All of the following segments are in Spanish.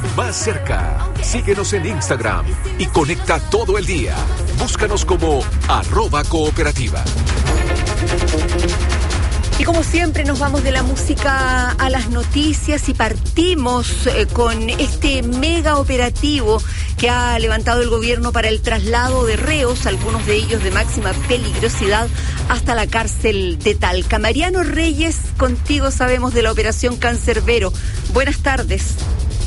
más cerca. Síguenos en Instagram y conecta todo el día. Búscanos como @cooperativa. Y como siempre nos vamos de la música a las noticias y partimos con este mega operativo que ha levantado el gobierno para el traslado de reos, algunos de ellos de máxima peligrosidad, hasta la cárcel de Talca. Mariano Reyes, contigo sabemos de la operación Cancerbero. Buenas tardes.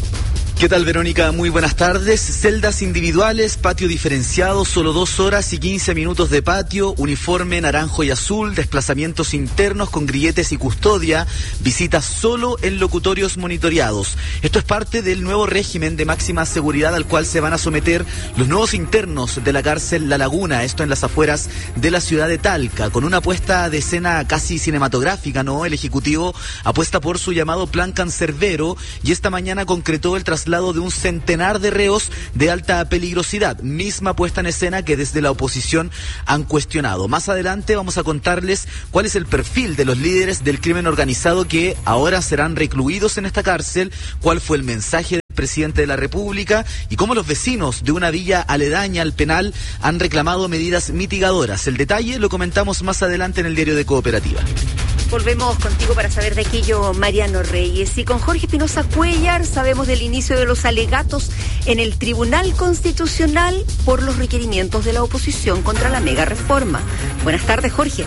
¿Qué tal, Verónica? Muy buenas tardes. Celdas individuales, patio diferenciado, solo 2 horas y 15 minutos de patio, uniforme naranjo y azul, desplazamientos internos con grilletes y custodia, visitas solo en locutorios monitoreados. Esto es parte del nuevo régimen de máxima seguridad al cual se van a someter los nuevos internos de la cárcel La Laguna, esto en las afueras de la ciudad de Talca, con una puesta de escena casi cinematográfica, ¿no? El Ejecutivo apuesta por su llamado Plan Cancerbero y esta mañana concretó el traslado de un centenar de reos de alta peligrosidad, misma puesta en escena que desde la oposición han cuestionado. Más adelante vamos a contarles cuál es el perfil de los líderes del crimen organizado que ahora serán recluidos en esta cárcel, cuál fue el mensaje del presidente de la República y cómo los vecinos de una villa aledaña al penal han reclamado medidas mitigadoras. El detalle lo comentamos más adelante en el diario de Cooperativa. Volvemos contigo para saber de aquello, Mariano Reyes. Y con Jorge Espinosa Cuellar sabemos del inicio de los alegatos en el Tribunal Constitucional por los requerimientos de la oposición contra la mega reforma. Buenas tardes, Jorge.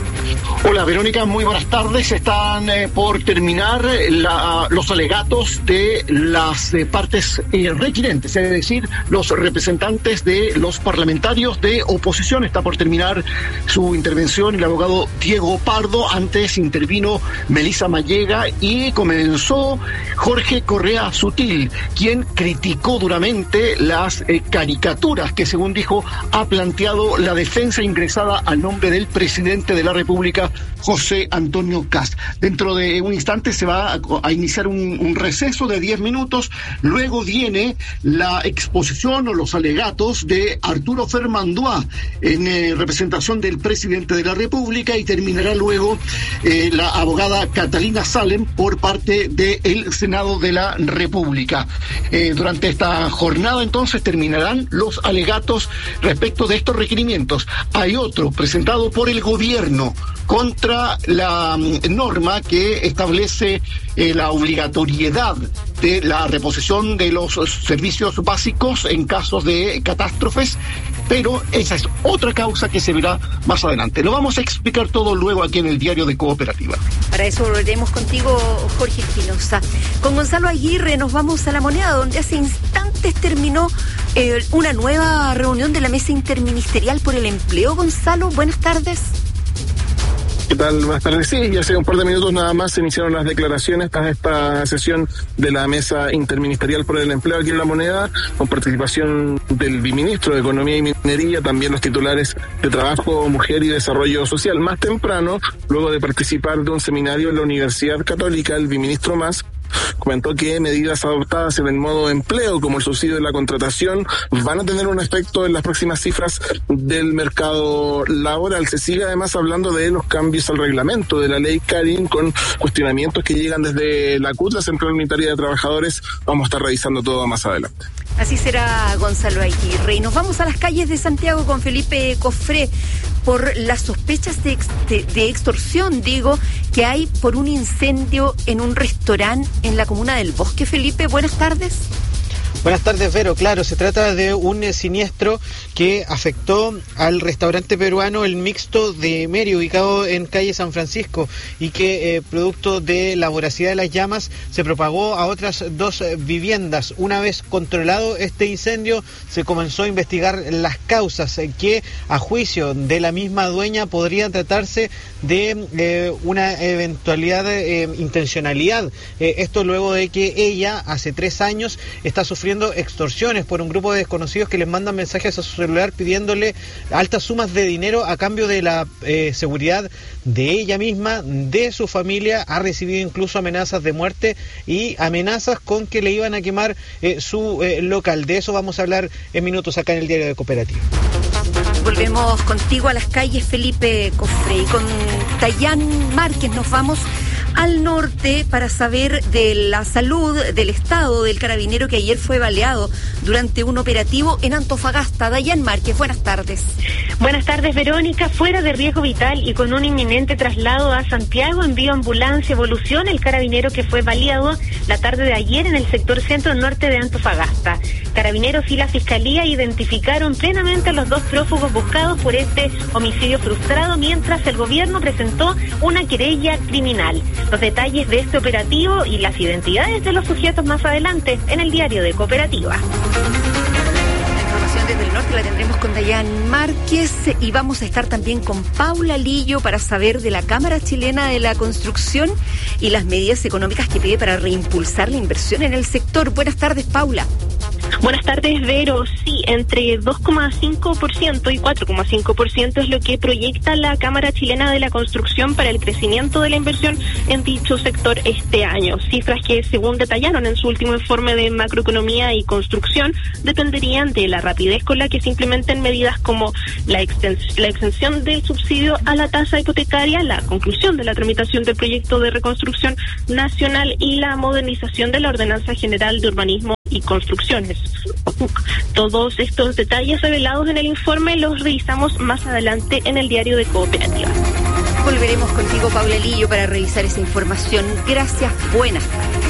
Hola, Verónica, muy buenas tardes. Están por terminar los alegatos de las partes requirentes, es decir, los representantes de los parlamentarios de oposición. Está por terminar su intervención el abogado Diego Pardo. Antes intervino Melissa Mallega y comenzó Jorge Correa Sutil, quien criticó duramente las caricaturas que, según dijo, ha planteado la defensa ingresada al nombre del presidente de la República, José Antonio Kast. Dentro de un instante se va a iniciar un receso de 10 minutos, luego viene la exposición o los alegatos de Arturo Fermandois en representación del presidente de la República y terminará luego la abogada Catalina Salem por parte del Senado de la República. Durante esta jornada entonces terminarán los alegatos respecto de estos requerimientos. Hay otro presentado por el gobierno contra la norma que establece la obligatoriedad de la reposición de los servicios básicos en casos de catástrofes, pero esa es otra causa que se verá más adelante. Lo vamos a explicar todo luego aquí en el diario de Cooperativa. Para eso volveremos contigo, Jorge Espinosa. Con Gonzalo Aguirre nos vamos a La Moneda, donde hace instantes terminó una nueva reunión de la Mesa Interministerial por el Empleo. Gonzalo, buenas tardes. ¿Qué tal? Buenas tardes. Sí, ya hace un par de minutos nada más se iniciaron las declaraciones tras esta sesión de la Mesa Interministerial por el Empleo aquí en La Moneda, con participación del viceministro de Economía y Minería, también los titulares de Trabajo, Mujer y Desarrollo Social. Más temprano, luego de participar de un seminario en la Universidad Católica, el viceministro Mas comentó que medidas adoptadas en el modo empleo, como el subsidio de la contratación, van a tener un efecto en las próximas cifras del mercado laboral. Se sigue además hablando de los cambios al reglamento de la ley Karin, con cuestionamientos que llegan desde la CUT, la Central Unitaria de Trabajadores. Vamos a estar revisando todo más adelante. Así será, Gonzalo Aguirre. Y nos vamos a las calles de Santiago con Felipe Cofré por las sospechas de extorsión, que hay por un incendio en un restaurante en la comuna del Bosque. Felipe, buenas tardes. Buenas tardes, Vero. Claro, se trata de un siniestro que afectó al restaurante peruano El Mixto de Meri, ubicado en calle San Francisco, y que producto de la voracidad de las llamas se propagó a otras 2 viviendas. Una vez controlado este incendio, se comenzó a investigar las causas, que a juicio de la misma dueña podría tratarse de una eventualidad intencionalidad. Esto luego de que ella hace 3 años está sufriendo extorsiones por un grupo de desconocidos que les mandan mensajes a su celular pidiéndole altas sumas de dinero a cambio de la seguridad de ella misma, de su familia. Ha recibido incluso amenazas de muerte y amenazas con que le iban a quemar su local. De eso vamos a hablar en minutos acá en el diario de Cooperativa. Volvemos contigo a las calles, Felipe Cofré, y con Tayán Márquez nos vamos al norte para saber de la salud del estado del carabinero que ayer fue baleado durante un operativo en Antofagasta. Dayan Márquez, buenas tardes. Buenas tardes, Verónica. Fuera de riesgo vital y con un inminente traslado a Santiago, envío ambulancia Evolución, el carabinero que fue baleado la tarde de ayer en el sector centro-norte de Antofagasta. Carabineros y la Fiscalía identificaron plenamente a los dos prófugos buscados por este homicidio frustrado, mientras el gobierno presentó una querella criminal. Los detalles de este operativo y las identidades de los sujetos más adelante en el diario de Cooperativa. La información desde el norte la tendremos con Dayan Márquez y vamos a estar también con Paula Lillo para saber de la Cámara Chilena de la Construcción y las medidas económicas que pide para reimpulsar la inversión en el sector. Buenas tardes, Paula. Buenas tardes, Vero. Sí, entre 2,5% y 4,5% es lo que proyecta la Cámara Chilena de la Construcción para el crecimiento de la inversión en dicho sector este año. Cifras que, según detallaron en su último informe de macroeconomía y construcción, dependerían de la rapidez con la que se implementen medidas como la extensión del subsidio a la tasa hipotecaria, la conclusión de la tramitación del proyecto de reconstrucción nacional y la modernización de la Ordenanza General de Urbanismo y Construcciones. Todos estos detalles revelados en el informe los revisamos más adelante en el diario de Cooperativa. Volveremos contigo, Paula Lillo, para revisar esa información. Gracias, buenas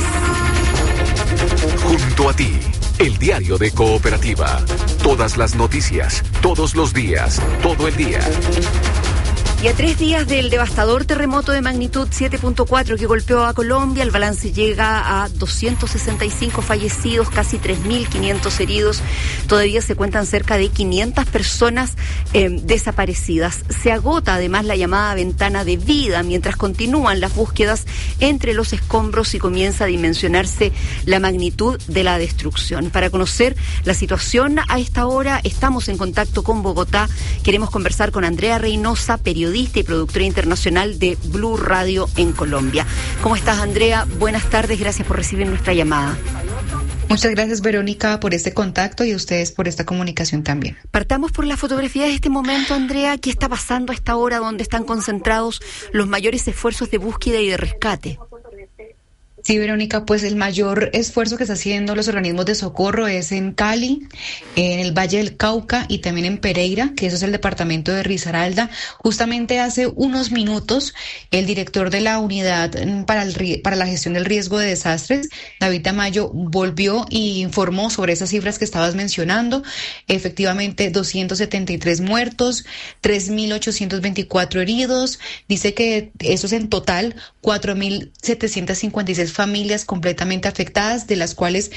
tardes. Junto a ti, el diario de Cooperativa. Todas las noticias, todos los días, todo el día. Y a 3 días del devastador terremoto de magnitud 7.4 que golpeó a Colombia, el balance llega a 265 fallecidos, casi 3.500 heridos. Todavía se cuentan cerca de 500 personas desaparecidas. Se agota además la llamada ventana de vida mientras continúan las búsquedas entre los escombros y comienza a dimensionarse la magnitud de la destrucción. Para conocer la situación a esta hora estamos en contacto con Bogotá. Queremos conversar con Andrea Reynosa, periodista y productora internacional de Blue Radio en Colombia. ¿Cómo estás, Andrea? Buenas tardes, gracias por recibir nuestra llamada. Muchas gracias, Verónica, por este contacto y a ustedes por esta comunicación también. Partamos por la fotografía de este momento, Andrea. ¿Qué está pasando a esta hora donde están concentrados los mayores esfuerzos de búsqueda y de rescate? Sí, Verónica, pues el mayor esfuerzo que están haciendo los organismos de socorro es en Cali, en el Valle del Cauca y también en Pereira, que eso es el departamento de Risaralda. Justamente hace unos minutos, el director de la unidad para la gestión del riesgo de desastres, David Tamayo, volvió y informó sobre esas cifras que estabas mencionando. Efectivamente, 273 muertos, 3.824 heridos. Dice que eso es en total 4.756 familias completamente afectadas, de las cuales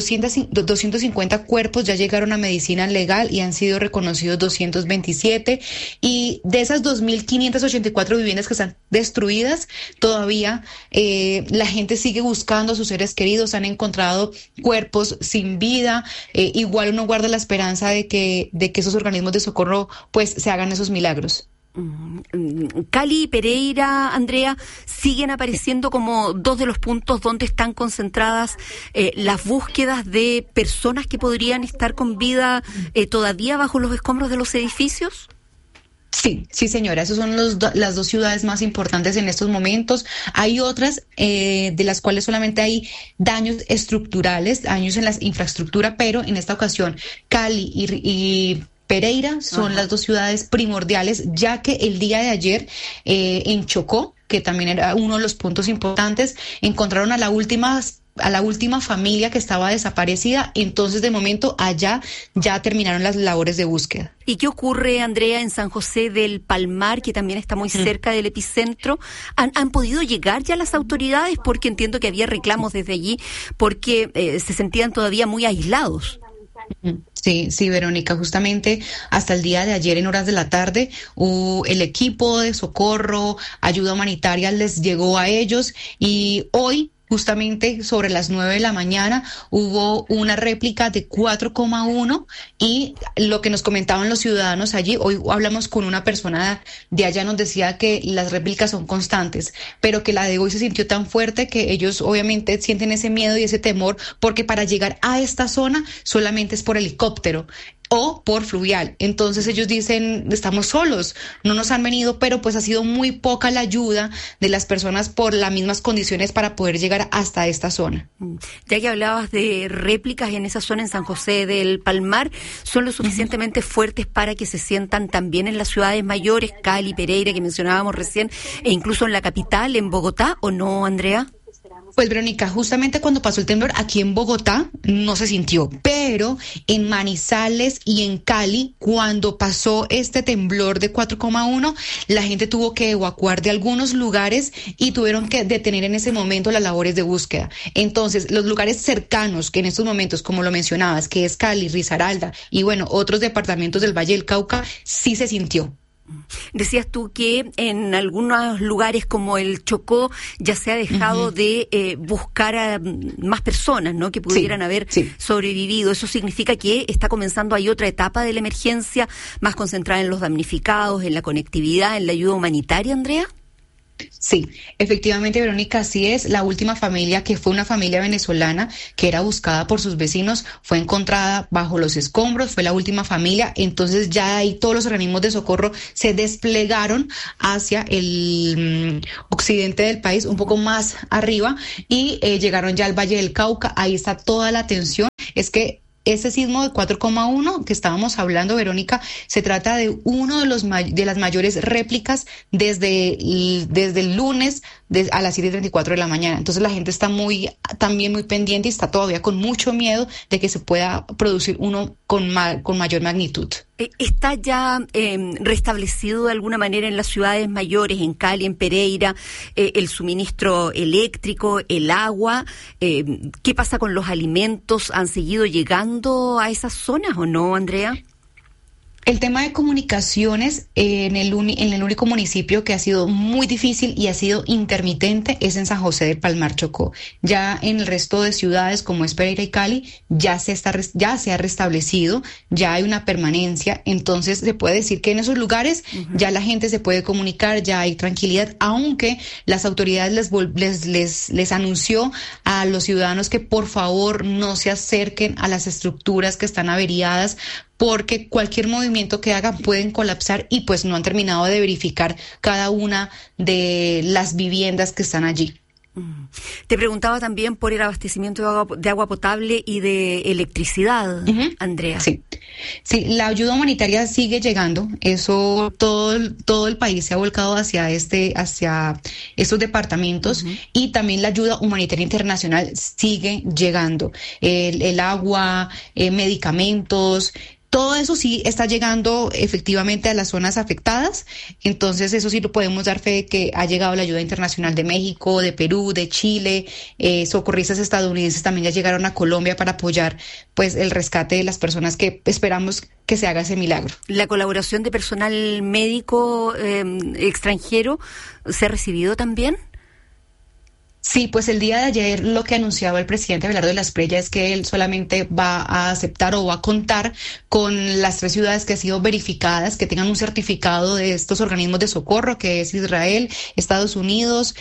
250 cuerpos ya llegaron a medicina legal y han sido reconocidos 227, y de esas 2.584 viviendas que están destruidas, todavía la gente sigue buscando a sus seres queridos. Han encontrado cuerpos sin vida. Igual uno guarda la esperanza de que esos organismos de socorro pues se hagan esos milagros. Cali y Pereira, Andrea, siguen apareciendo como dos de los puntos donde están concentradas las búsquedas de personas que podrían estar con vida todavía bajo los escombros de los edificios. Sí, señora, esas son las dos ciudades más importantes en estos momentos. Hay otras de las cuales solamente hay daños estructurales, daños en la infraestructura, pero en esta ocasión Cali y Pereira son las dos ciudades primordiales, ya que el día de ayer en Chocó, que también era uno de los puntos importantes, encontraron a la última familia que estaba desaparecida. Entonces, de momento, allá ya terminaron las labores de búsqueda. ¿Y qué ocurre, Andrea, en San José del Palmar, que también está muy cerca del epicentro? ¿Han podido llegar ya las autoridades? Porque entiendo que había reclamos desde allí, porque se sentían todavía muy aislados. Sí, Verónica, justamente hasta el día de ayer en horas de la tarde, el equipo de socorro, ayuda humanitaria les llegó a ellos, y hoy justamente sobre las 9 de la mañana hubo una réplica de 4,1 y lo que nos comentaban los ciudadanos allí, hoy hablamos con una persona de allá, nos decía que las réplicas son constantes, pero que la de hoy se sintió tan fuerte que ellos obviamente sienten ese miedo y ese temor porque para llegar a esta zona solamente es por helicóptero. o por fluvial. Entonces ellos dicen, estamos solos, no nos han venido, pero pues ha sido muy poca la ayuda de las personas por las mismas condiciones para poder llegar hasta esta zona. Ya que hablabas de réplicas en esa zona en San José del Palmar, ¿son lo suficientemente fuertes para que se sientan también en las ciudades mayores, Cali, Pereira, que mencionábamos recién, e incluso en la capital, en Bogotá, o no, Andrea? Pues Verónica, justamente cuando pasó el temblor aquí en Bogotá no se sintió, pero en Manizales y en Cali, cuando pasó este temblor de 4,1, la gente tuvo que evacuar de algunos lugares y tuvieron que detener en ese momento las labores de búsqueda. Entonces, los lugares cercanos, que en estos momentos, como lo mencionabas, que es Cali, Risaralda y bueno, otros departamentos del Valle del Cauca, sí se sintió. Decías tú que en algunos lugares como el Chocó ya se ha dejado de buscar a más personas, ¿no?, que pudieran haber sobrevivido. ¿Eso significa que está comenzando ahí otra etapa de la emergencia más concentrada en los damnificados, en la conectividad, en la ayuda humanitaria, Andrea? Sí, efectivamente, Verónica, así es. La última familia, que fue una familia venezolana que era buscada por sus vecinos, fue encontrada bajo los escombros, fue la última familia. Entonces ya ahí todos los organismos de socorro se desplegaron hacia el occidente del país, un poco más arriba, y llegaron ya al Valle del Cauca. Ahí está toda la atención. Es que ese sismo de 4,1 que estábamos hablando, Verónica, se trata de uno de las mayores réplicas desde el lunes a las 7:34 de la mañana. Entonces la gente está también muy pendiente y está todavía con mucho miedo de que se pueda producir uno con mayor magnitud. ¿Está ya restablecido de alguna manera en las ciudades mayores, en Cali, en Pereira, el suministro eléctrico, el agua? ¿Qué pasa con los alimentos? ¿Han seguido llegando a esas zonas o no, Andrea? El tema de comunicaciones en el único municipio que ha sido muy difícil y ha sido intermitente es en San José del Palmar, Chocó. Ya en el resto de ciudades como es Pereira y Cali ya se ha restablecido, ya hay una permanencia. Entonces se puede decir que en esos lugares ya la gente se puede comunicar, ya hay tranquilidad, aunque las autoridades les anunció a los ciudadanos que por favor no se acerquen a las estructuras que están averiadas, porque cualquier movimiento que hagan pueden colapsar y pues no han terminado de verificar cada una de las viviendas que están allí. Te preguntaba también por el abastecimiento de agua potable y de electricidad, Andrea. Sí, la ayuda humanitaria sigue llegando. Eso todo el país se ha volcado hacia estos departamentos, y también la ayuda humanitaria internacional sigue llegando. El agua, medicamentos. Todo eso sí está llegando efectivamente a las zonas afectadas. Entonces eso sí lo podemos dar fe de que ha llegado la ayuda internacional de México, de Perú, de Chile. Socorristas estadounidenses también ya llegaron a Colombia para apoyar pues el rescate de las personas, que esperamos que se haga ese milagro. ¿La colaboración de personal médico extranjero se ha recibido también? Sí, pues el día de ayer lo que anunciaba el presidente Abelardo de la Espriella es que él solamente va a aceptar o va a contar con las 3 ciudades que han sido verificadas, que tengan un certificado de estos organismos de socorro, que es Israel, Estados Unidos,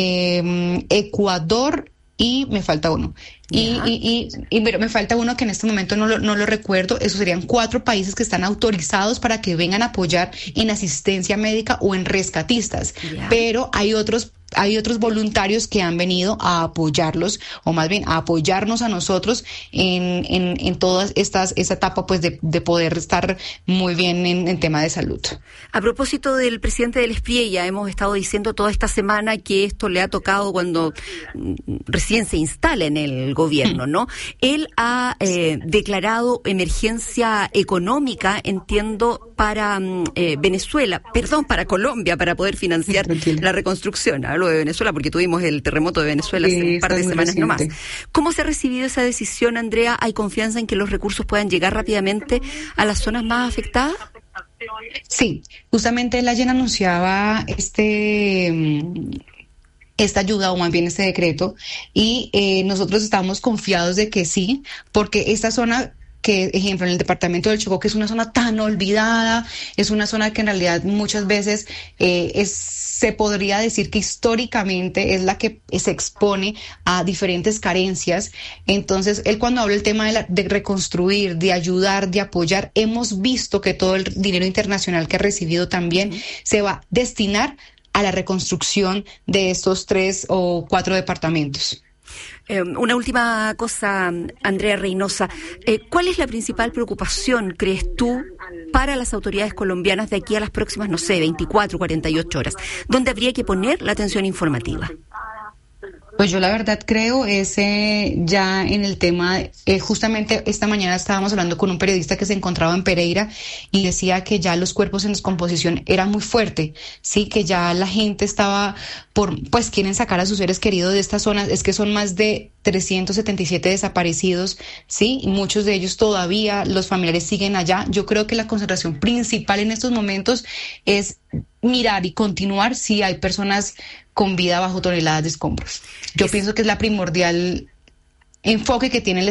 Ecuador, y me falta uno. Y me falta uno que en este momento no lo recuerdo. Esos serían 4 países que están autorizados para que vengan a apoyar en asistencia médica o en rescatistas. Pero hay otros voluntarios que han venido a apoyarlos, o más bien a apoyarnos a nosotros en toda esta etapa pues de poder estar muy bien en tema de salud. A propósito del presidente del Espriella, hemos estado diciendo toda esta semana que esto le ha tocado cuando recién se instala en el gobierno, ¿no? Él ha declarado emergencia económica, entiendo, para para Colombia, para poder financiar la reconstrucción. Hablo de Venezuela porque tuvimos el terremoto de Venezuela hace un par de semanas nomás. ¿Cómo se ha recibido esa decisión, Andrea? ¿Hay confianza en que los recursos puedan llegar rápidamente a las zonas más afectadas? Sí, justamente él ayer anunciaba esta ayuda, o más bien este decreto, y nosotros estamos confiados de que sí, porque esta zona que, ejemplo, en el departamento del Chocó, que es una zona tan olvidada, es una zona que en realidad muchas veces se podría decir que históricamente es la que se expone a diferentes carencias. Entonces, él cuando habla el tema de reconstruir, de ayudar, de apoyar, hemos visto que todo el dinero internacional que ha recibido también se va a destinar a la reconstrucción de estos 3 o 4 departamentos. Una última cosa, Andrea Reynosa. ¿Cuál es la principal preocupación, crees tú, para las autoridades colombianas de aquí a las próximas, 24, 48 horas? ¿Dónde habría que poner la atención informativa? Pues yo la verdad creo ya en el tema, justamente esta mañana estábamos hablando con un periodista que se encontraba en Pereira y decía que ya los cuerpos en descomposición eran muy fuerte, sí, que ya la gente estaba pues quieren sacar a sus seres queridos de estas zonas. Es que son más de 377 desaparecidos, sí, y muchos de ellos todavía, los familiares siguen allá. Yo creo que la concentración principal en estos momentos es mirar y continuar si hay personas con vida bajo toneladas de escombros. Yo pienso que es la primordial enfoque que tiene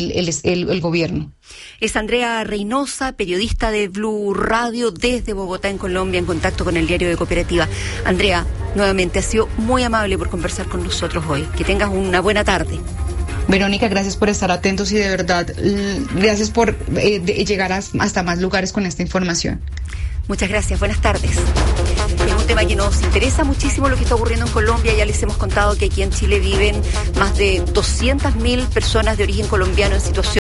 el gobierno. Es Andrea Reynosa, periodista de Blue Radio desde Bogotá, en Colombia, en contacto con el diario de Cooperativa. Andrea, nuevamente, ha sido muy amable por conversar con nosotros hoy. Que tengas una buena tarde. Verónica, gracias por estar atentos y de verdad, gracias por llegar hasta más lugares con esta información. Muchas gracias, buenas tardes. Es un tema que nos interesa muchísimo, lo que está ocurriendo en Colombia. Ya les hemos contado que aquí en Chile viven más de 200.000 personas de origen colombiano en situación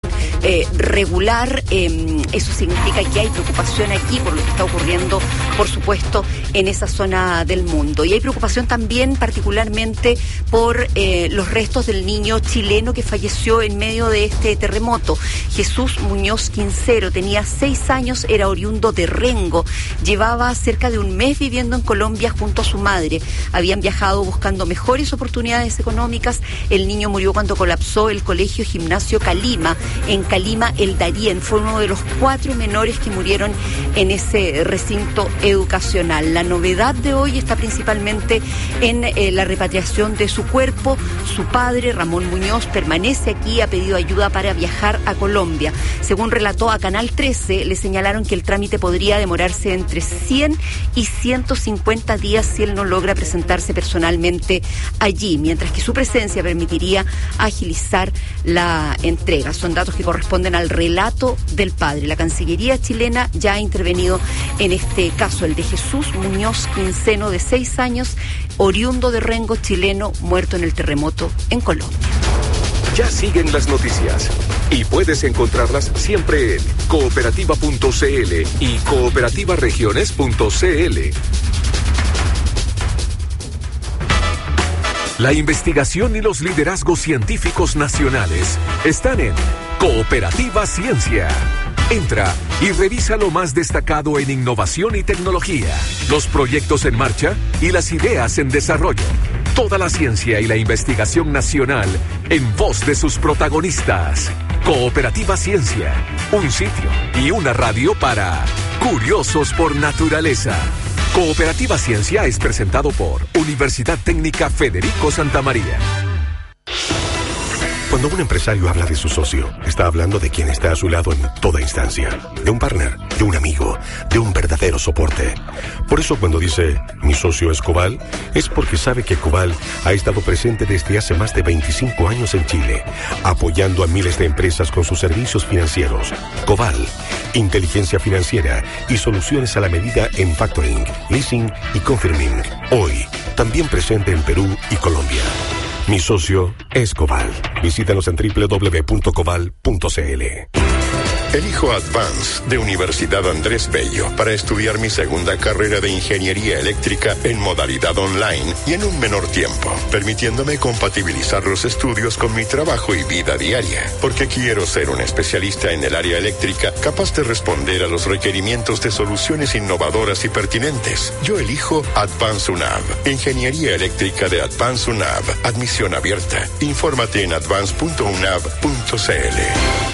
regular. Eso significa que hay preocupación aquí por lo que está ocurriendo, por supuesto, en esa zona del mundo. Y hay preocupación también particularmente por los restos del niño chileno que falleció en medio de este terremoto. Jesús Muñoz Quincero tenía 6 años, era oriundo de Rengo, llevaba cerca de un mes viviendo en Colombia junto a su madre. Habían viajado buscando mejores oportunidades económicas. El niño murió cuando colapsó el colegio Gimnasio Calima, en Calima El Darién. Fue uno de los 4 menores que murieron en ese recinto educacional. La novedad de hoy está principalmente en la repatriación de su cuerpo. Su padre, Ramón Muñoz, permanece aquí y ha pedido ayuda para viajar a Colombia. Según relató a Canal 13, le señalaron que el trámite podría demorarse entre 100 y 150 días si él no logra presentarse personalmente allí, mientras que su presencia permitiría agilizar la entrega. Son datos que corresponden al relato del padre. La Cancillería chilena ya ha intervenido en este caso, el de Jesús Muñoz Quinceno, de 6 años, oriundo de Rengo, chileno, muerto en el terremoto en Colombia. Ya siguen las noticias y puedes encontrarlas siempre en cooperativa.cl y cooperativaregiones.cl. La investigación y los liderazgos científicos nacionales están en Cooperativa Ciencia. Entra y revisa lo más destacado en innovación y tecnología, los proyectos en marcha y las ideas en desarrollo. Toda la ciencia y la investigación nacional en voz de sus protagonistas. Cooperativa Ciencia, un sitio y una radio para curiosos por naturaleza. Cooperativa Ciencia es presentado por Universidad Técnica Federico Santa María. Cuando un empresario habla de su socio, está hablando de quien está a su lado en toda instancia. De un partner, de un amigo, de un verdadero soporte. Por eso cuando dice, mi socio es Coval, es porque sabe que Coval ha estado presente desde hace más de 25 años en Chile, apoyando a miles de empresas con sus servicios financieros. Coval, inteligencia financiera y soluciones a la medida en factoring, leasing y confirming. Hoy, también presente en Perú y Colombia. Mi socio es Coval. Visítanos en www.coval.cl. Elijo Advance de Universidad Andrés Bello para estudiar mi segunda carrera de Ingeniería Eléctrica en modalidad online y en un menor tiempo, permitiéndome compatibilizar los estudios con mi trabajo y vida diaria, porque quiero ser un especialista en el área eléctrica capaz de responder a los requerimientos de soluciones innovadoras y pertinentes. Yo elijo Advance UNAV, Ingeniería Eléctrica de Advance UNAV, admisión abierta. Infórmate en advance.unav.cl.